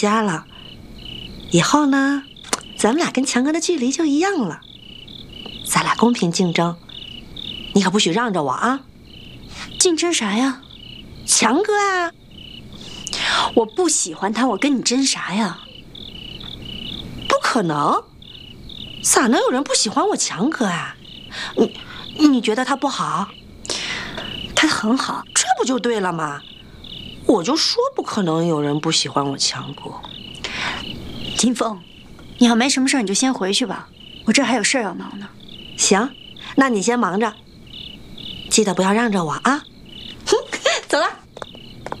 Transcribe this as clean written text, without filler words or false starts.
家了，以后呢，咱们俩跟强哥的距离就一样了，咱俩公平竞争，你可不许让着我啊！ 竞争啥呀？ 强哥啊！ 我不喜欢他，我跟你争啥呀？ 不可能，咋能有人不喜欢我强哥啊？你觉得他不好？ 他很好， 这不就对了吗？我就说不可能有人不喜欢我强哥。 金凤，你要没什么事你就先回去吧，我这还有事要忙呢。 行，那你先忙着，记得不要让着我啊。走了。